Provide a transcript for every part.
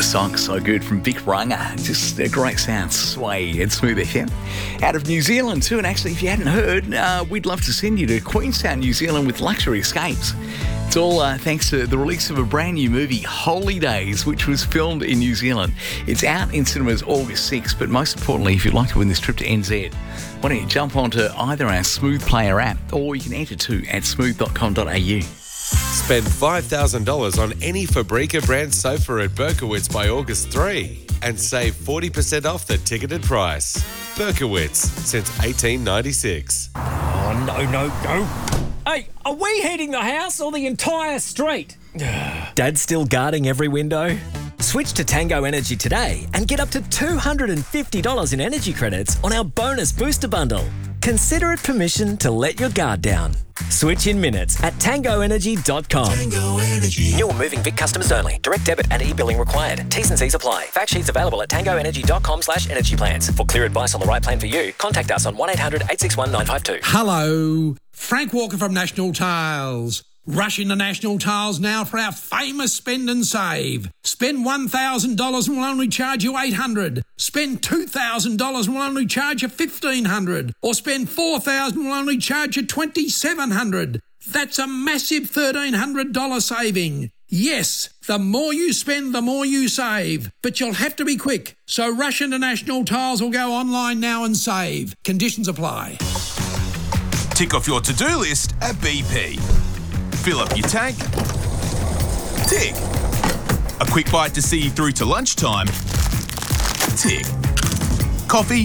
song so good from Vic Runga. Just a great sound, sway and smooth FM. Out of New Zealand too, and actually if you hadn't heard, we'd love to send you to Queenstown, New Zealand with Luxury Escapes. It's all thanks to the release of a brand new movie, Holy Days, which was filmed in New Zealand. It's out in cinemas August 6th, but most importantly, if you'd like to win this trip to NZ, why don't you jump onto either our Smooth Player app or you can enter too at smooth.com.au. Spend $5,000 on any Fabrica brand sofa at Berkowitz by August 3 and save 40% off the ticketed price. Berkowitz, since 1896. Oh, no. Hey, are we heating the house or the entire street? Dad's still guarding every window? Switch to Tango Energy today and get up to $250 in energy credits on our bonus booster bundle. Consider it permission to let your guard down. Switch in minutes at tangoenergy.com. Tango Energy. New or moving Vic customers only. Direct debit and e-billing required. T's and C's apply. Fact sheets available at tangoenergy.com/energy plans. For clear advice on the right plan for you, contact us on 1-800-861-952. Hello, Frank Walker from National Tiles. Rush into National Tiles now for our famous spend and save. Spend $1,000 and we'll only charge you $800. Spend $2,000 and we'll only charge you $1,500. Or spend $4,000 and we'll only charge you $2,700. That's a massive $1,300 saving. Yes, the more you spend, the more you save. But you'll have to be quick. So rush into National Tiles or go online now and save. Conditions apply. Tick off your to-do list at BP. Fill up your tank. Tick. A quick bite to see you through to lunchtime. Tick. Coffee.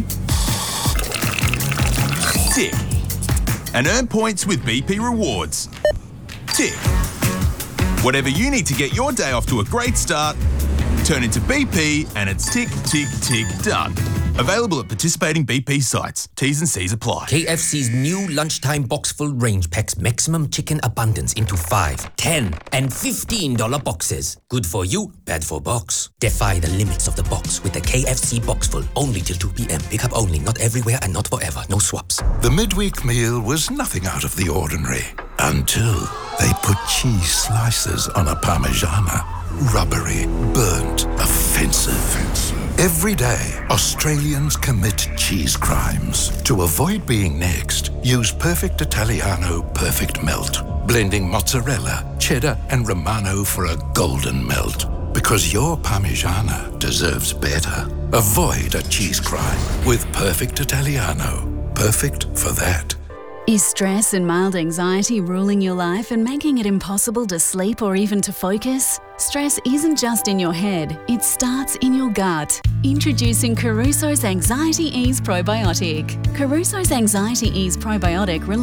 Tick. And earn points with BP Rewards. Tick. Whatever you need to get your day off to a great start, turn into BP and it's tick, tick, tick, done. Available at participating BP sites. T's and C's apply. KFC's new lunchtime box full range packs maximum chicken abundance into 5, 10 and $15 boxes. Good for you, bad for box. Defy the limits of the box with the KFC box full. Only till 2 p.m. Pick up only, not everywhere and not forever. No swaps. The midweek meal was nothing out of the ordinary until they put cheese slices on a Parmigiana. Rubbery, burnt, offensive. Every day, Australians commit cheese crimes. To avoid being next, use Perfect Italiano Perfect Melt. Blending mozzarella, cheddar and Romano for a golden melt. Because your Parmigiana deserves better. Avoid a cheese crime with Perfect Italiano. Perfect for that. Is stress and mild anxiety ruling your life and making it impossible to sleep or even to focus? Stress isn't just in your head, it starts in your gut. Introducing Caruso's Anxiety Ease Probiotic. Caruso's Anxiety Ease Probiotic